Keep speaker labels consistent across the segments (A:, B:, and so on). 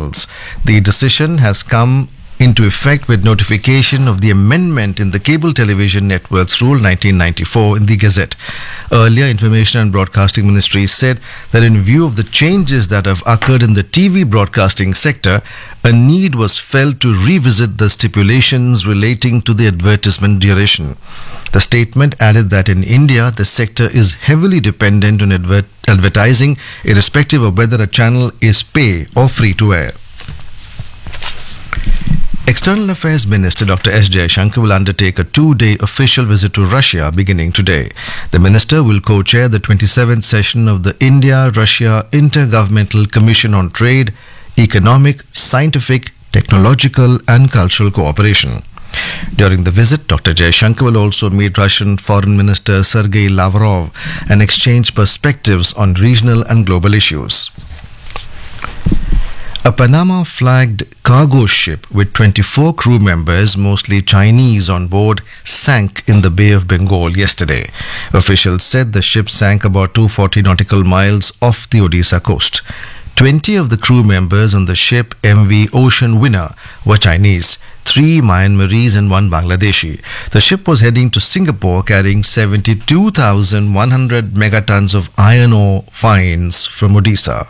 A: channels. The decision has come into effect with notification of the amendment in the Cable Television Networks Rule 1994 in the Gazette. Earlier, Information and Broadcasting Ministry said that in view of the changes that have occurred in the TV broadcasting sector, a need was felt to revisit the stipulations relating to the advertisement duration. The statement added that in India, the sector is heavily dependent on advertising, irrespective of whether a channel is pay or free to air. External Affairs Minister Dr. S. Jaishankar will undertake a 2-day official visit to Russia beginning today. The minister will co-chair the 27th session of the India-Russia Intergovernmental Commission on Trade, Economic, Scientific, Technological and Cultural Cooperation. During the visit, Dr. Jaishankar will also meet Russian Foreign Minister Sergei Lavrov and exchange perspectives on regional and global issues. A Panama-flagged cargo ship with 24 crew members, mostly Chinese, on board, sank in the Bay of Bengal yesterday. Officials said the ship sank about 240 nautical miles off the Odisha coast. 20 of the crew members on the ship MV Ocean Winner were Chinese, 3 Myanmaris and 1 Bangladeshi. The ship was heading to Singapore carrying 72,100 megatons of iron ore fines from Odisha.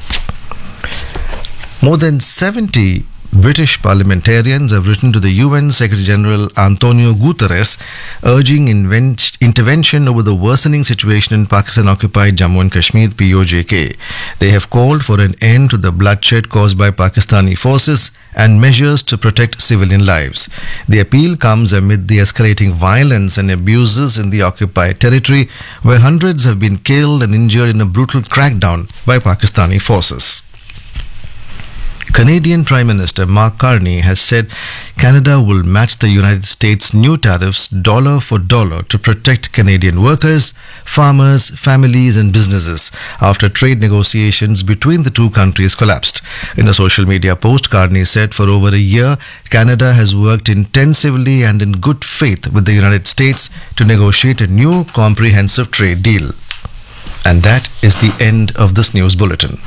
A: More than 70 British parliamentarians have written to the UN Secretary-General Antonio Guterres urging intervention over the worsening situation in Pakistan-occupied Jammu and Kashmir (POJK). They have called for an end to the bloodshed caused by Pakistani forces and measures to protect civilian lives. The appeal comes amid the escalating violence and abuses in the occupied territory, where hundreds have been killed and injured in a brutal crackdown by Pakistani forces. Canadian Prime Minister Mark Carney has said Canada will match the United States' new tariffs dollar for dollar to protect Canadian workers, farmers, families and businesses after trade negotiations between the two countries collapsed. In a social media post, Carney said for over a year, Canada has worked intensively and in good faith with the United States to negotiate a new comprehensive trade deal. And that is the end of this news bulletin.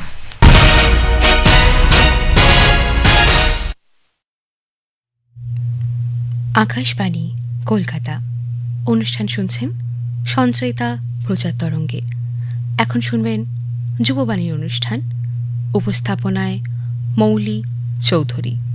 B: Akashvani Kolkata অনুষ্ঠান শুনছেন সঞ্চয়িতা প্রচার তরঙ্গে। এখন শুনবেন যুববাণীর অনুষ্ঠান, উপস্থাপনায় মৌলি চৌধুরী।